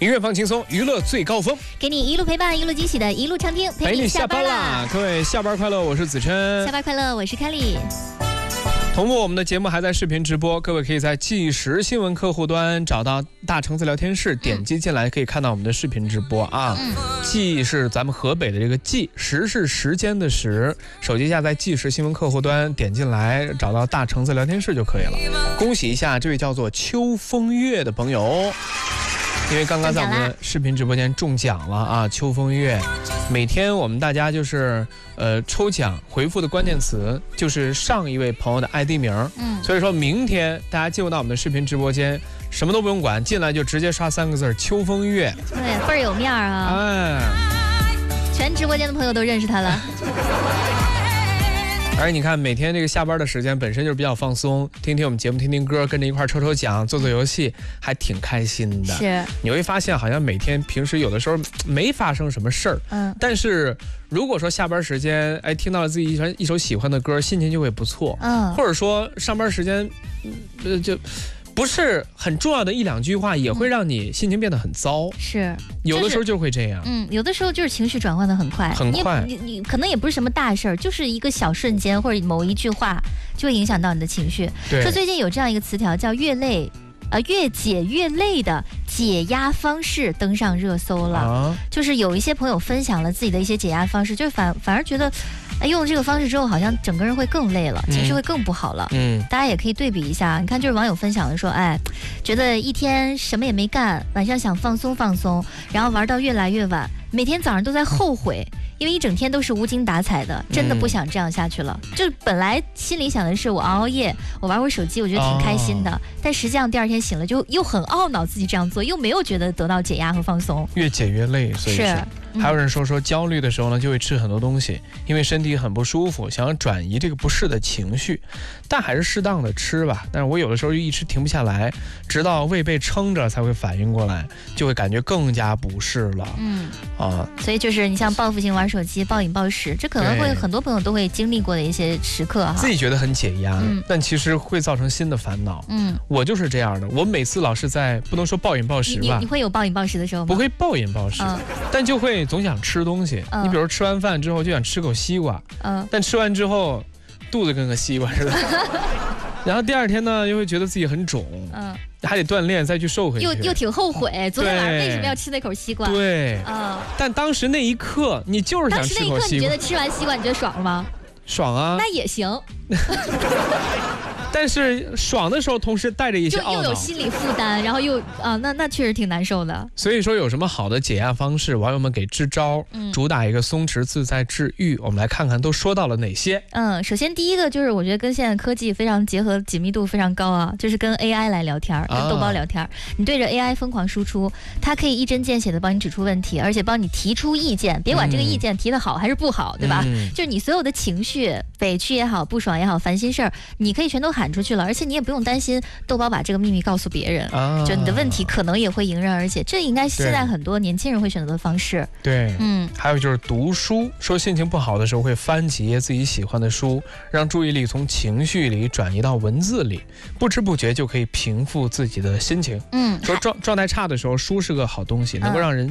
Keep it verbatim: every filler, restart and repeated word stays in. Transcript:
音乐放轻松，娱乐最高峰， 给你一路陪伴，一路惊喜的一路畅听， 陪你下班啦！各位下班快乐，我是子琛。 下班快乐，我是凯莉。 同步我们的节目还在视频直播，各位可以在即时新闻客户端找到大橙子聊天室，点击进来可以看到我们的视频直播啊。嗯、即是咱们河北的这个即，时是时间的时，手机下载即时新闻客户端，点进来找到大橙子聊天室就可以了。恭喜一下这位叫做秋风月的朋友。因为刚刚在我们的视频直播间中奖了啊！秋风月，每天我们大家就是呃抽奖回复的关键词就是上一位朋友的 I D 名，嗯，所以说明天大家进入到我们的视频直播间，什么都不用管，进来就直接刷三个字秋风月， 对，倍儿有面啊！哎，全直播间的朋友都认识他了。 而你看，每天这个下班的时间本身就是比较放松，听听我们节目，听听歌，跟着一块抽抽奖，做做游戏，还挺开心的。 是， 你会发现好像每天平时有的时候没发生什么事儿，嗯，但是如果说下班时间，哎，听到了自己一首一首喜欢的歌，心情就会不错，嗯，或者说上班时间，呃，就。不是很重要的一两句话也会让你心情变得很糟， 是有的时候就会这样， 嗯，有的时候就是情绪转换的很快， 很快， 你你可能也不是什么大事儿，就是一个小瞬间或者某一句话就会影响到你的情绪。说最近有这样一个词条叫越累，呃，越解越累的解压方式登上热搜了，啊、就是有一些朋友分享了自己的一些解压方式，就反反而觉得。哎，用了这个方式之后，好像整个人会更累了，情绪会更不好了。嗯，大家也可以对比一下，你看，就是网友分享的说，哎，觉得一天什么也没干，晚上想放松放松，然后玩到越来越晚，每天早上都在后悔，因为一整天都是无精打采的，真的不想这样下去了。嗯、就本来心里想的是我熬熬夜，我玩会手机，我觉得挺开心的，哦、但实际上第二天醒了就又很懊恼自己这样做，又没有觉得得到解压和放松， 越解越累，所以是。还有人说说焦虑的时候呢，就会吃很多东西，因为身体很不舒服，想要转移这个不适的情绪，但还是适当的吃吧。但是我有的时候就一直停不下来，直到胃被撑着才会反应过来，就会感觉更加不适了。嗯啊， 所以就是你像报复性玩手机、暴饮暴食，这可能会很多朋友都会经历过的一些时刻哈。 自己觉得很解压，嗯、但其实会造成新的烦恼。嗯，我就是这样的，我每次老是在不能说暴饮暴食吧， 你 你, 你会有暴饮暴食的时候吗？ 不会暴饮暴食，嗯、但就会。总想吃东西，嗯、你比如吃完饭之后就想吃口西瓜，嗯、但吃完之后肚子跟个西瓜似的，然后第二天呢又会觉得自己很肿，嗯、还得锻炼再去瘦回去， 又又挺后悔昨天晚上为什么要吃那口西瓜。 对，嗯、但当时那一刻你就是想吃口西瓜。当时那一刻你觉得吃完西瓜你觉得爽吗？ 爽啊， 那也行。 但是爽的时候，同时带着一些懊恼， 就又有心理负担，然后又啊，那那确实挺难受的。 所以说，有什么好的解压方式，网友们给支招，嗯、主打一个松弛自在治愈。我们来看看都说到了哪些。 嗯，首先第一个就是我觉得跟现在科技非常结合，紧密度非常高啊，就是跟 A I 来聊天，跟豆包聊天。啊、你对着 A I 疯狂输出，它可以一针见血的帮你指出问题，而且帮你提出意见，别管这个意见提得好还是不好，嗯、对吧？嗯、就是你所有的情绪，委屈也好，不爽也好，烦心事儿，你可以全都喊出去了，而且你也不用担心豆包把这个秘密告诉别人，啊、就你的问题可能也会迎刃而解，这应该是现在很多年轻人会选择的方式。 对，嗯，还有就是读书，说心情不好的时候会翻几页自己喜欢的书，让注意力从情绪里转移到文字里，不知不觉就可以平复自己的心情。嗯，说状状态差的时候，书是个好东西，能够让人